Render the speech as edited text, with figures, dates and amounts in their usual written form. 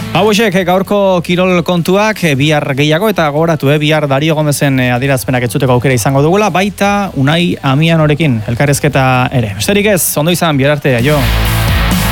Hauexek gaurko kirol kontuak bihar gehiago eta gogoratu bihar Dario Gomezen adierazpenak entzuteko aukera izango dugula, baita Unai Amianorekin elkarrizketa ere. Besterik ez, ondo izan, bihar arte, aio.